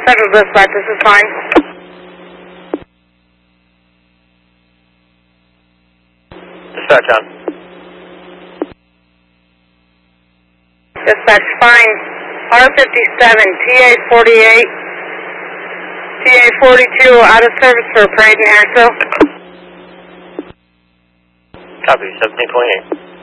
7 Blitzbach, this is fine. Dispatch on. Dispatch, fine. R57, TA48, TA42, out of service for Parade in Asheville. Copy, 1728.